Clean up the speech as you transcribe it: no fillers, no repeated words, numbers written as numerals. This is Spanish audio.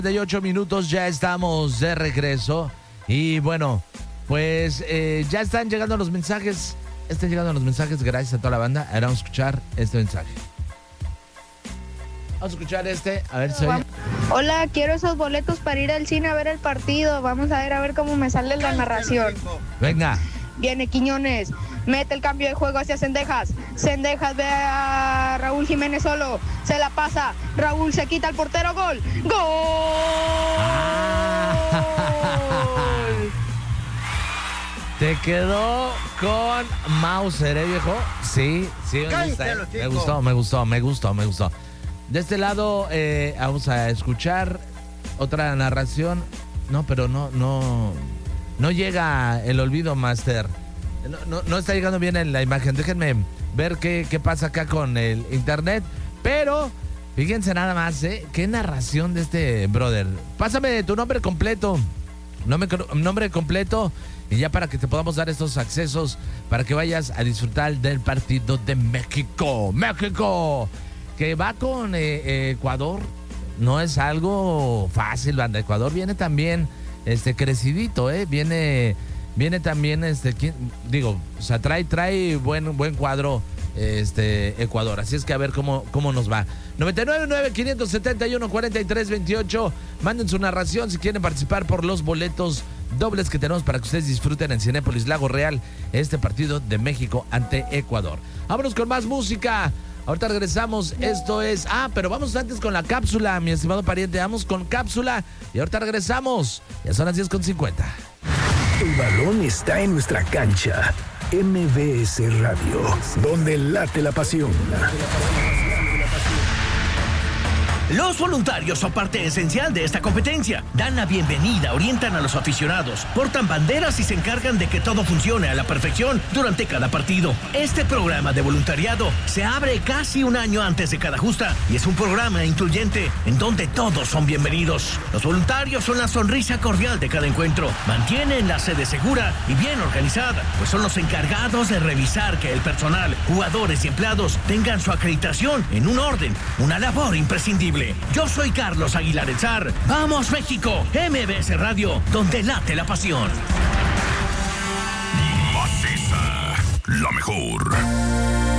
8 minutos, ya estamos de regreso. Y bueno, pues ya están llegando los mensajes. Gracias a toda la banda. Ahora vamos a escuchar este mensaje. Vamos a escuchar este. A ver si oye. Hola, quiero esos boletos para ir al cine a ver el partido. Vamos a ver cómo me sale la narración. Venga. Viene Quiñones, mete el cambio de juego hacia Cendejas. Cendejas ve a Raúl Jiménez solo, se la pasa. Raúl se quita al portero, gol. ¡Gol! Te quedó con Mauser, viejo. Sí, me gustó. De este lado vamos a escuchar otra narración. No, pero no llega el olvido, Master. No está llegando bien en la imagen. Déjenme ver qué pasa acá con el internet. Pero fíjense nada más, qué narración de este brother. Pásame tu nombre completo. Nombre completo. Y ya para que te podamos dar estos accesos para que vayas a disfrutar del partido de México. ¡México! Que va con Ecuador. No es algo fácil, banda. Ecuador viene también crecidito, Viene también, trae buen cuadro, Ecuador. Así es que a ver cómo nos va. 99-571-4328. Manden su narración si quieren participar por los boletos dobles que tenemos para que ustedes disfruten en Cinépolis Lago Real este partido de México ante Ecuador. Vámonos con más música. Ahorita regresamos, esto es... pero vamos antes con la cápsula, mi estimado pariente. Vamos con cápsula y ahorita regresamos. Ya son las 10:50. El balón está en nuestra cancha. MBS Radio, donde late la pasión. Los voluntarios son parte esencial de esta competencia. Dan la bienvenida, orientan a los aficionados, portan banderas y se encargan de que todo funcione a la perfección durante cada partido. Este programa de voluntariado se abre casi un año antes de cada justa y es un programa incluyente en donde todos son bienvenidos. Los voluntarios son la sonrisa cordial de cada encuentro. Mantienen la sede segura y bien organizada, pues son los encargados de revisar que el personal, jugadores y empleados tengan su acreditación en un orden, una labor imprescindible. Yo soy Carlos Aguilar El Zar. ¡Vamos, México! MBS Radio, donde late la pasión. Maciza, la mejor.